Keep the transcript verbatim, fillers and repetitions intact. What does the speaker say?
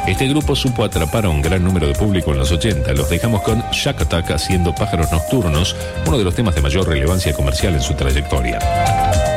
Este grupo supo atrapar a un gran número de público en los ochenta. Los dejamos con Shack Attack haciendo Pájaros Nocturnos, uno de los temas de mayor relevancia comercial en su trayectoria.